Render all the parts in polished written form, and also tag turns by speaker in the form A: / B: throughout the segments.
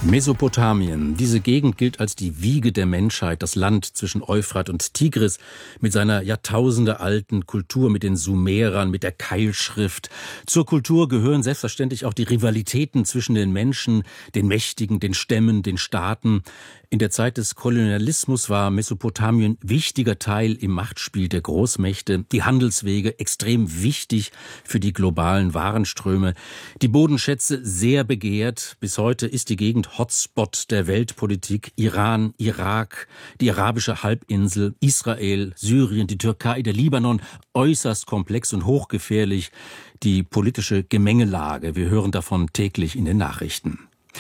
A: Mesopotamien. Diese Gegend gilt als die Wiege der Menschheit, das Land zwischen Euphrat und Tigris mit seiner jahrtausendealten Kultur, mit den Sumerern, mit der Keilschrift. Zur Kultur gehören selbstverständlich auch die Rivalitäten zwischen den Menschen, den Mächtigen, den Stämmen, den Staaten. In der Zeit des Kolonialismus war Mesopotamien wichtiger Teil im Machtspiel der Großmächte, die Handelswege extrem wichtig für die globalen Warenströme, die Bodenschätze sehr begehrt. Bis heute ist die Gegend Hotspot der Weltpolitik. Iran, Irak, die arabische Halbinsel, Israel, Syrien, die Türkei, der Libanon, äußerst komplex und hochgefährlich. Die politische Gemengelage, wir hören davon täglich in den Nachrichten.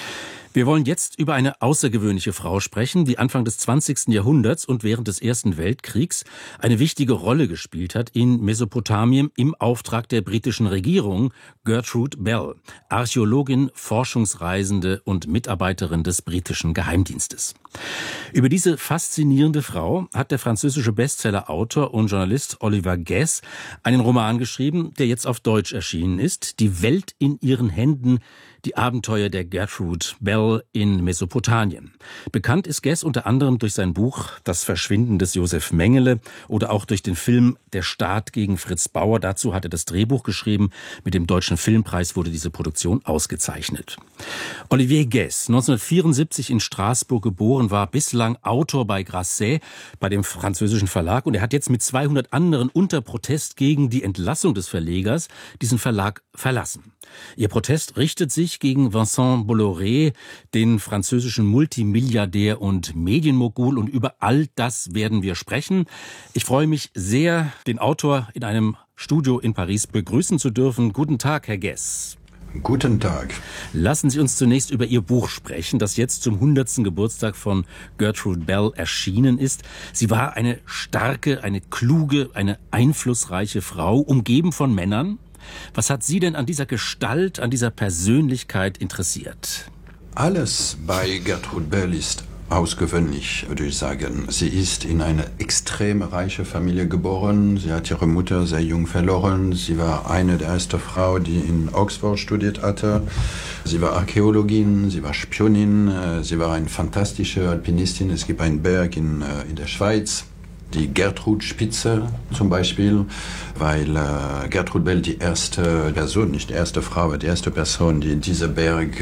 A: Wir wollen jetzt über eine außergewöhnliche Frau sprechen, die Anfang des 20. Jahrhunderts und während des Ersten Weltkriegs eine wichtige Rolle gespielt hat in Mesopotamien im Auftrag der britischen Regierung, Gertrude Bell, Archäologin, Forschungsreisende und Mitarbeiterin des britischen Geheimdienstes. Über diese faszinierende Frau hat der französische Bestseller-Autor und Journalist Olivier Guess einen Roman geschrieben, der jetzt auf Deutsch erschienen ist, Die Welt in ihren Händen, die Abenteuer der Gertrude Bell in Mesopotamien. Bekannt ist Guess unter anderem durch sein Buch Das Verschwinden des Josef Mengele oder auch durch den Film Der Staat gegen Fritz Bauer. Dazu hat er das Drehbuch geschrieben. Mit dem Deutschen Filmpreis wurde diese Produktion ausgezeichnet. Olivier Guess, 1974 in Straßburg geboren, war bislang Autor bei Grasset, bei dem französischen Verlag. Und er hat jetzt mit 200 anderen unter Protest gegen die Entlassung des Verlegers diesen Verlag verlassen. Ihr Protest richtet sich gegen Vincent Bolloré, den französischen Multimilliardär und Medienmogul. Und über all das werden wir sprechen. Ich freue mich sehr, den Autor in einem Studio in Paris begrüßen zu dürfen. Guten Tag, Herr Guess.
B: Guten Tag.
A: Lassen Sie uns zunächst über Ihr Buch sprechen, das jetzt zum 100. Geburtstag von Gertrude Bell erschienen ist. Sie war eine starke, eine kluge, eine einflussreiche Frau, umgeben von Männern. Was hat Sie denn an dieser Gestalt, an dieser Persönlichkeit interessiert?
B: Alles bei Gertrude Bell ist außergewöhnlich, würde ich sagen. Sie ist in eine extrem reiche Familie geboren. Sie hat ihre Mutter sehr jung verloren. Sie war eine der ersten Frauen, die in Oxford studiert hatte. Sie war Archäologin, sie war Spionin, sie war eine fantastische Alpinistin. Es gibt einen Berg in der Schweiz, die Gertrud-Spitze zum Beispiel, weil Gertrude Bell die erste Person, nicht die erste Frau, aber die erste Person, die diesen Berg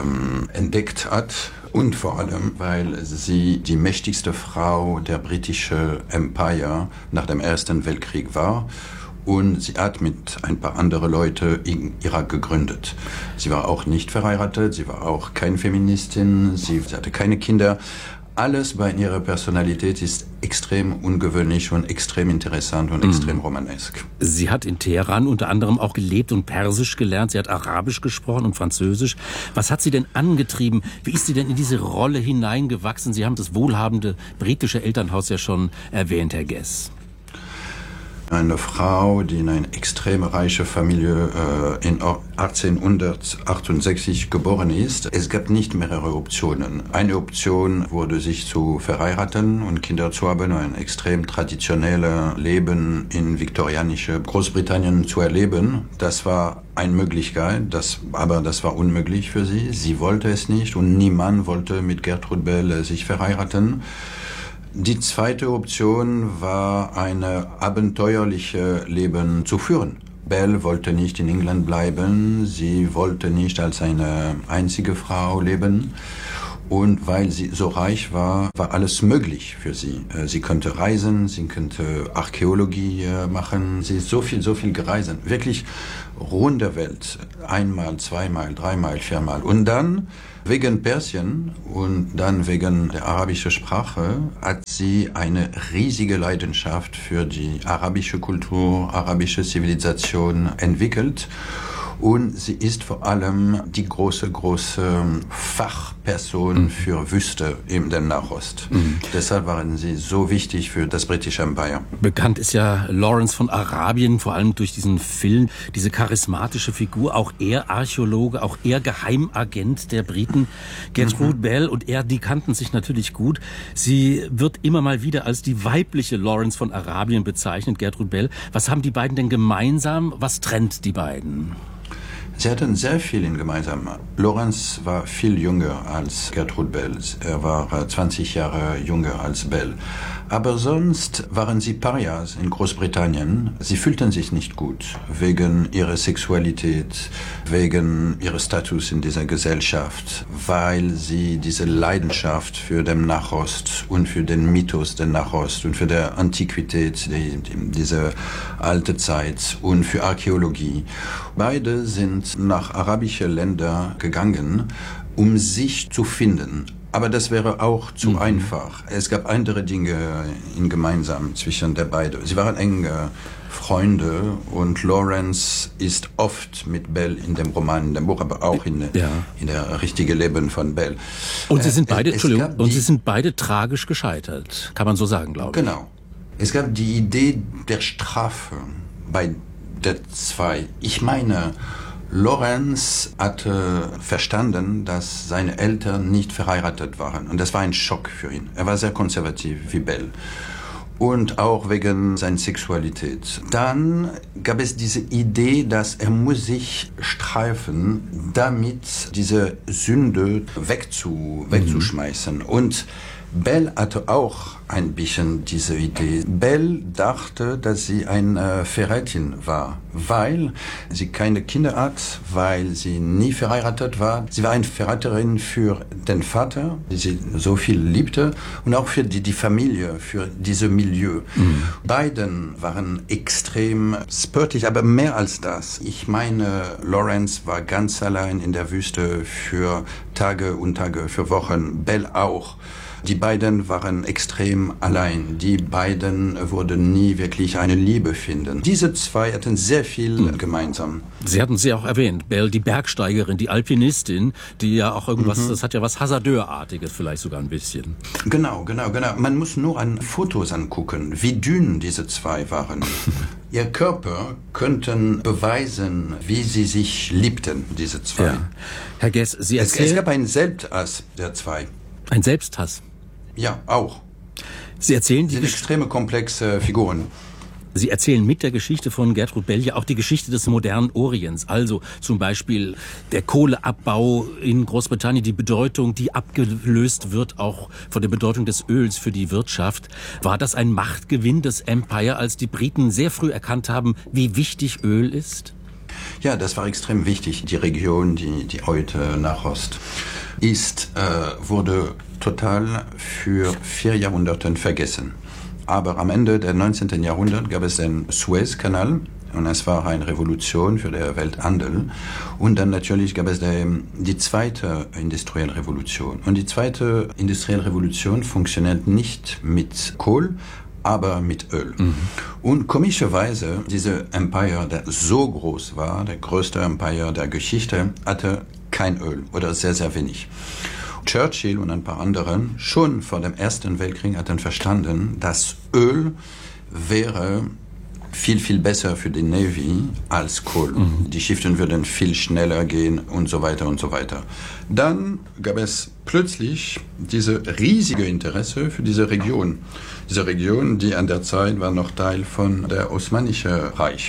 B: entdeckt hat. Und vor allem, weil sie die mächtigste Frau der britischen Empire nach dem Ersten Weltkrieg war. Und sie hat mit ein paar anderen Leuten in Irak gegründet. Sie war auch nicht verheiratet, sie war auch keine Feministin, sie hatte keine Kinder. Alles bei ihrer Personalität ist extrem ungewöhnlich und extrem interessant und extrem romanesk.
A: Sie hat in Teheran unter anderem auch gelebt und Persisch gelernt. Sie hat Arabisch gesprochen und Französisch. Was hat sie denn angetrieben? Wie ist sie denn in diese Rolle hineingewachsen? Sie haben das wohlhabende britische Elternhaus ja schon erwähnt, Herr Guess.
B: Eine Frau, die in eine extrem reiche Familie in 1868 geboren ist. Es gab nicht mehrere Optionen. Eine Option wurde, sich zu verheiraten und Kinder zu haben, ein extrem traditionelles Leben in viktorianische Großbritannien zu erleben. Das war eine Möglichkeit, aber das war unmöglich für sie. Sie wollte es nicht und niemand wollte mit Gertrude Bell sich verheiraten. Die zweite Option war, ein abenteuerliches Leben zu führen. Bell wollte nicht in England bleiben, sie wollte nicht als eine einzige Frau leben. Und weil sie so reich war, war alles möglich für sie. Sie konnte reisen, sie konnte Archäologie machen. Sie ist so viel gereist. Wirklich rund der Welt. Einmal, zweimal, dreimal, viermal. Und dann, wegen Persien und dann wegen der arabischen Sprache, hat sie eine riesige Leidenschaft für die arabische Kultur, arabische Zivilisation entwickelt. Und sie ist vor allem die große Fachperson für Wüste im Nahost. Deshalb waren sie so wichtig für das britische Empire.
A: Bekannt ist ja Lawrence von Arabien, vor allem durch diesen Film, diese charismatische Figur, auch er Archäologe, auch er Geheimagent der Briten. Gertrude Bell und er, die kannten sich natürlich gut. Sie wird immer mal wieder als die weibliche Lawrence von Arabien bezeichnet, Gertrude Bell. Was haben die beiden denn gemeinsam? Was trennt die beiden?
B: Sie hatten sehr viel in gemeinsam. Lorenz war viel jünger als Gertrud Bell. Er war 20 Jahre jünger als Bell. Aber sonst waren sie Parias in Großbritannien. Sie fühlten sich nicht gut wegen ihrer Sexualität, wegen ihres Status in dieser Gesellschaft, weil sie diese Leidenschaft für den Nahost und für den Mythos der Nahost und für die Antiquität, diese alte Zeit und für Archäologie. Beide sind nach arabische Länder gegangen, um sich zu finden. Aber das wäre auch zu einfach. Es gab andere Dinge in gemeinsam zwischen der beiden. Sie waren enge Freunde und Lorenz ist oft mit Bell in dem Roman, in dem Buch, aber auch in der richtigen Leben von Bell.
A: Und sie sind beide, sie sind beide tragisch gescheitert, kann man so sagen, glaube ich.
B: Genau. Es gab die Idee der Strafe bei der zwei. Ich meine, Lorenz hatte verstanden, dass seine Eltern nicht verheiratet waren. Und das war ein Schock für ihn. Er war sehr konservativ wie Bell. Und auch wegen seiner Sexualität. Dann gab es diese Idee, dass er muss sich streifen, damit diese Sünde wegzuschmeißen. Und Bell hatte auch ein bisschen diese Idee. Bell dachte, dass sie eine Verräterin war, weil sie keine Kinder hat, weil sie nie verheiratet war. Sie war eine Verräterin für den Vater, die sie so viel liebte, und auch für die Familie, für dieses Milieu. Beiden waren extrem spörtig, aber mehr als das. Ich meine, Lorenz war ganz allein in der Wüste für Tage und Tage, für Wochen. Bell auch. Die beiden waren extrem allein. Die beiden würden nie wirklich eine Liebe finden. Diese zwei hatten sehr viel gemeinsam.
A: Sie hatten sie auch erwähnt, Bell, die Bergsteigerin, die Alpinistin, die ja auch irgendwas, das hat ja was Hasardeurartiges vielleicht sogar ein bisschen.
B: Genau. Man muss nur an Fotos angucken, wie dünn diese zwei waren. Ihr Körper könnten beweisen, wie sie sich liebten, diese zwei.
A: Ja. Herr Gess, Sie erzählen...
B: Es gab einen Selbsthass der zwei.
A: Ein Selbsthass?
B: Ja, auch.
A: Sie erzählen
B: sind extreme komplexe Figuren.
A: Sie erzählen mit der Geschichte von Gertrud Bell ja auch die Geschichte des modernen Orients. Also zum Beispiel der Kohleabbau in Großbritannien, die Bedeutung, die abgelöst wird auch von der Bedeutung des Öls für die Wirtschaft. War das ein Machtgewinn des Empire, als die Briten sehr früh erkannt haben, wie wichtig Öl ist?
B: Ja, das war extrem wichtig. Die Region, die heute Nahost ist, wurde total für 4 Jahrhunderte vergessen. Aber am Ende des 19. Jahrhunderts gab es den Suezkanal und es war eine Revolution für den Welthandel. Und dann natürlich gab es die zweite industrielle Revolution. Und die zweite industrielle Revolution funktioniert nicht mit Kohle, aber mit Öl. Und komischerweise, dieser Empire, der so groß war, der größte Empire der Geschichte, hatte kein Öl oder sehr, sehr wenig. Churchill und ein paar anderen schon vor dem Ersten Weltkrieg hatten verstanden, dass Öl wäre viel, viel besser für die Navy als Kohle. Die Schiffe würden viel schneller gehen und so weiter und so weiter. Dann gab es plötzlich diese riesige Interesse für diese Region. Diese Region, die an der Zeit war noch Teil von der Osmanischen Reich.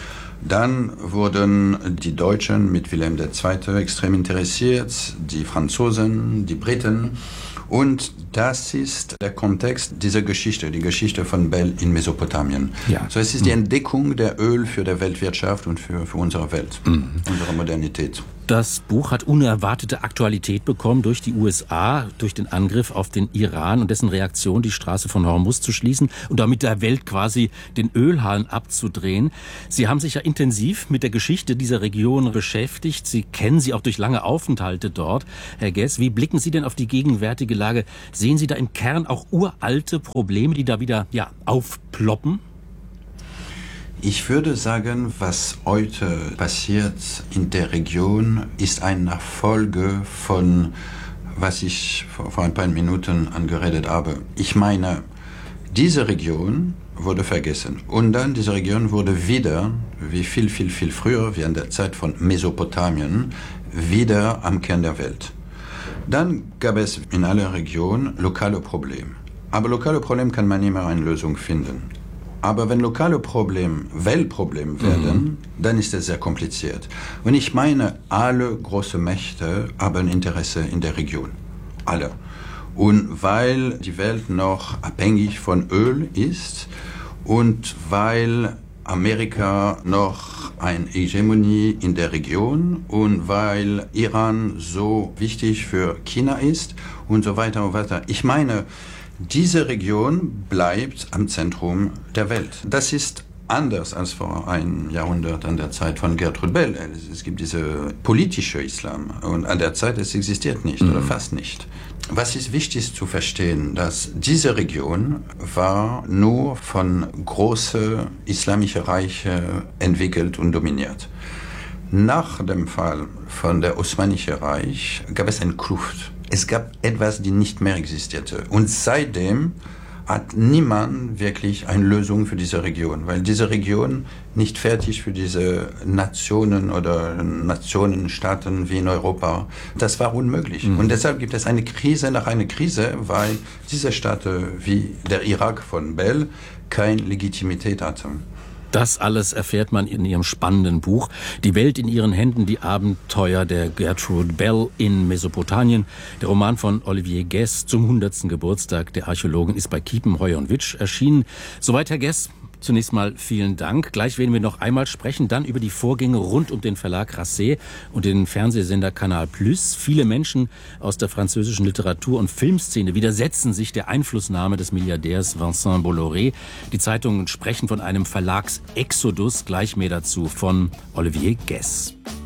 B: Dann wurden die Deutschen mit Wilhelm II. Extrem interessiert, die Franzosen, die Briten. Und das ist der Kontext dieser Geschichte, die Geschichte von Bell in Mesopotamien. Ja. So, es ist die Entdeckung der Öl für die Weltwirtschaft und für unsere Welt, unsere Modernität.
A: Das Buch hat unerwartete Aktualität bekommen durch die USA, durch den Angriff auf den Iran und dessen Reaktion, die Straße von Hormuz zu schließen und damit der Welt quasi den Ölhahn abzudrehen. Sie haben sich ja intensiv mit der Geschichte dieser Region beschäftigt. Sie kennen sie auch durch lange Aufenthalte dort. Herr Gess, wie blicken Sie denn auf die gegenwärtige Lage? Sehen Sie da im Kern auch uralte Probleme, die da wieder aufploppen?
B: Ich würde sagen, was heute passiert in der Region, ist eine Folge von, was ich vor ein paar Minuten angeredet habe. Ich meine, diese Region wurde vergessen. Und dann diese Region wurde wieder, wie viel früher, wie in der Zeit von Mesopotamien, wieder am Kern der Welt. Dann gab es in aller Region lokale Probleme. Aber lokale Probleme kann man immer eine Lösung finden. Aber wenn lokale Probleme Weltprobleme werden, dann ist es sehr kompliziert. Und ich meine, alle großen Mächte haben Interesse in der Region. Alle. Und weil die Welt noch abhängig von Öl ist und weil Amerika noch eine Hegemonie in der Region und weil Iran so wichtig für China ist und so weiter und weiter. Ich meine, diese Region bleibt am Zentrum der Welt. Das ist anders als vor einem Jahrhundert an der Zeit von Gertrud Bell. Es gibt diese politische Islam und an der Zeit es existiert nicht oder fast nicht. Was ist wichtig zu verstehen, dass diese Region war nur von großen islamischen Reichen entwickelt und dominiert. Nach dem Fall von der Osmanischen Reich gab es eine Kluft. Es gab etwas, die nicht mehr existierte. Und seitdem hat niemand wirklich eine Lösung für diese Region, weil diese Region nicht fertig für diese Nationen oder Nationenstaaten wie in Europa. Das war unmöglich. Und deshalb gibt es eine Krise nach einer Krise, weil diese Staaten wie der Irak von Bell keine Legitimität hatten.
A: Das alles erfährt man in ihrem spannenden Buch »Die Welt in ihren Händen, die Abenteuer der Gertrude Bell in Mesopotamien«. Der Roman von Olivier Guess zum 100. Geburtstag der Archäologin ist bei Kiepenheuer und Witsch erschienen. Soweit, Herr Guess. Zunächst mal vielen Dank. Gleich werden wir noch einmal sprechen, dann über die Vorgänge rund um den Verlag Grasset und den Fernsehsender Canal+. Viele Menschen aus der französischen Literatur- und Filmszene widersetzen sich der Einflussnahme des Milliardärs Vincent Bolloré. Die Zeitungen sprechen von einem Verlagsexodus. Gleich mehr dazu von Olivier Guess.